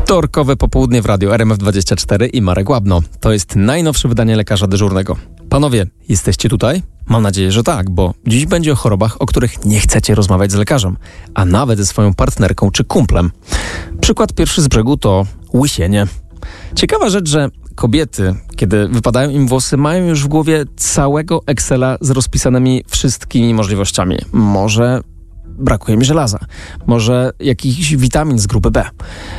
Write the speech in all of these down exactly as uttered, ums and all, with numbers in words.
Wtorkowe popołudnie w radiu R M F dwadzieścia cztery i Marek Łabno. To jest najnowsze wydanie Lekarza Dyżurnego. Panowie, jesteście tutaj? Mam nadzieję, że tak, bo dziś będzie o chorobach, o których nie chcecie rozmawiać z lekarzem, a nawet ze swoją partnerką czy kumplem. Przykład pierwszy z brzegu to łysienie. Ciekawa rzecz, że kobiety, kiedy wypadają im włosy, mają już w głowie całego Excela z rozpisanymi wszystkimi możliwościami. Może brakuje mi żelaza, może jakichś witamin z grupy B.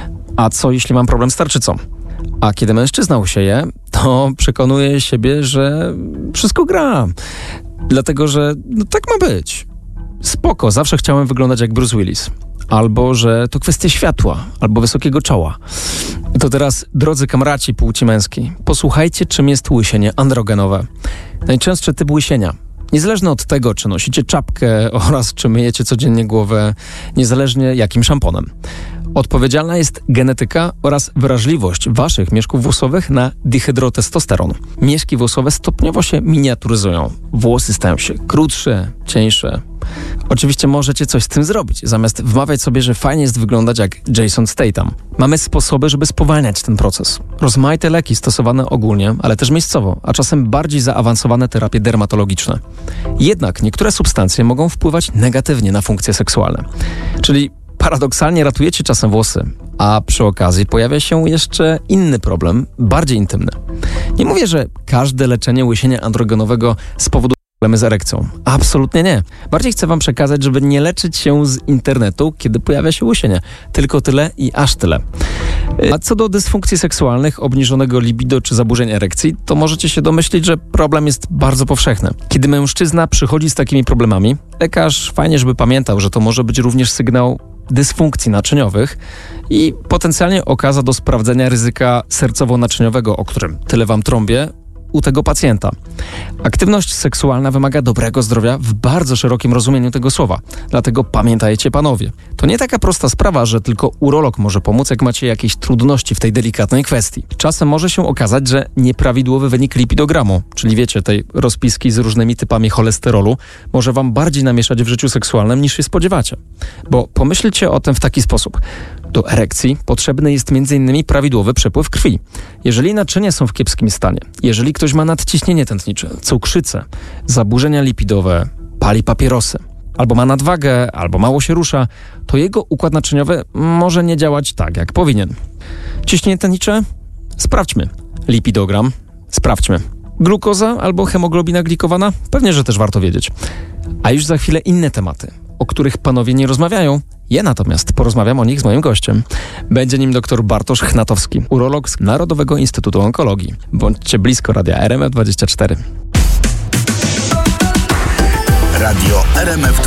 A co jeśli mam problem z tarczycą? A kiedy mężczyzna usieje, to przekonuje siebie, że wszystko gra. Dlatego, że no, tak ma być. Spoko, zawsze chciałem wyglądać jak Bruce Willis. Albo, że to kwestia światła, albo wysokiego czoła. To teraz, drodzy kamraci płci męskiej, posłuchajcie, czym jest łysienie androgenowe. Najczęstszy typ łysienia. Niezależnie od tego, czy nosicie czapkę oraz czy myjecie codziennie głowę, niezależnie jakim szamponem. Odpowiedzialna jest genetyka oraz wrażliwość waszych mieszków włosowych na dihydrotestosteron. Mieszki włosowe stopniowo się miniaturyzują. Włosy stają się krótsze, cieńsze. Oczywiście możecie coś z tym zrobić, zamiast wmawiać sobie, że fajnie jest wyglądać jak Jason Statham. Mamy sposoby, żeby spowalniać ten proces. Rozmaite leki stosowane ogólnie, ale też miejscowo, a czasem bardziej zaawansowane terapie dermatologiczne. Jednak niektóre substancje mogą wpływać negatywnie na funkcje seksualne. Czyli paradoksalnie ratujecie czasem włosy, a przy okazji pojawia się jeszcze inny problem, bardziej intymny. Nie mówię, że każde leczenie łysienia androgenowego spowoduje problemy z erekcją. Absolutnie nie. Bardziej chcę wam przekazać, żeby nie leczyć się z internetu, kiedy pojawia się łysienie. Tylko tyle i aż tyle. A co do dysfunkcji seksualnych, obniżonego libido czy zaburzeń erekcji, to możecie się domyślić, że problem jest bardzo powszechny. Kiedy mężczyzna przychodzi z takimi problemami, lekarz fajnie, żeby pamiętał, że to może być również sygnał dysfunkcji naczyniowych i potencjalnie okaza do sprawdzenia ryzyka sercowo-naczyniowego, o którym tyle wam trąbię, u tego pacjenta. Aktywność seksualna wymaga dobrego zdrowia w bardzo szerokim rozumieniu tego słowa. Dlatego pamiętajcie, panowie. To nie taka prosta sprawa, że tylko urolog może pomóc, jak macie jakieś trudności w tej delikatnej kwestii. Czasem może się okazać, że nieprawidłowy wynik lipidogramu, czyli wiecie, tej rozpiski z różnymi typami cholesterolu, może wam bardziej namieszać w życiu seksualnym, niż się spodziewacie. Bo pomyślcie o tym w taki sposób. Do erekcji potrzebny jest między innymi prawidłowy przepływ krwi. Jeżeli naczynia są w kiepskim stanie, jeżeli ktoś ma nadciśnienie tętnicze, cukrzycę, zaburzenia lipidowe, pali papierosy, albo ma nadwagę, albo mało się rusza, to jego układ naczyniowy może nie działać tak, jak powinien. Ciśnienie tętnicze? Sprawdźmy. Lipidogram? Sprawdźmy. Glukoza albo hemoglobina glikowana? Pewnie, że też warto wiedzieć. A już za chwilę inne tematy, o których panowie nie rozmawiają. Ja natomiast porozmawiam o nich z moim gościem. Będzie nim dr Bartosz Chnatowski, urolog z Narodowego Instytutu Onkologii. Bądźcie blisko radia R M F dwadzieścia cztery. Radio R M F